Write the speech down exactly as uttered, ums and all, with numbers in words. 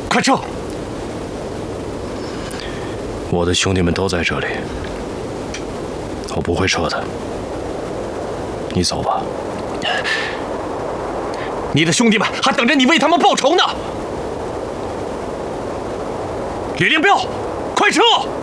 快撤！ 我的兄弟们都在这里，我不会撤的。你走吧。 你的兄弟们还等着你为他们报仇呢。李连彪，快撤！